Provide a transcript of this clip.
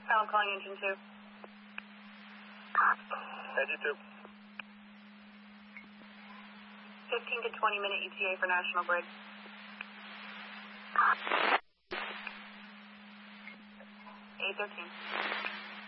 Pilot calling engine 2. Engine 2. 15 to 20 minute ETA for National Grid. A13.